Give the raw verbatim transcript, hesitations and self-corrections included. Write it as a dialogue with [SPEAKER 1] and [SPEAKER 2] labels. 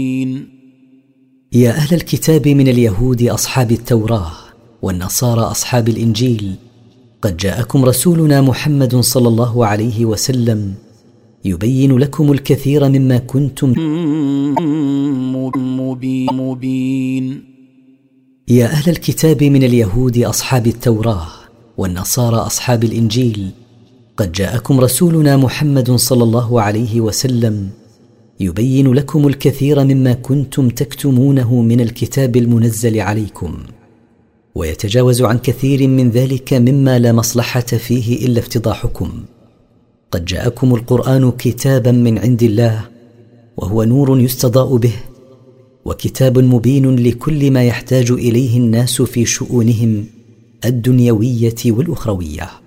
[SPEAKER 1] يا أهل الكتاب من اليهود أصحاب التوراة والنصارى أصحاب الإنجيل، قد جاءكم رسولنا محمد صلى الله عليه وسلم يبين لكم الكثير مما كنتم مبين. يا أهل الكتاب من اليهود أصحاب التوراة والنصارى أصحاب الإنجيل، قد جاءكم رسولنا محمد صلى الله عليه وسلم يبين لكم الكثير مما كنتم تكتمونه من الكتاب المنزل عليكم، ويتجاوز عن كثير من ذلك مما لا مصلحة فيه إلا افتضاحكم. قد جاءكم القرآن كتابا من عند الله، وهو نور يستضاء به، وكتاب مبين لكل ما يحتاج إليه الناس في شؤونهم الدنيوية والأخروية.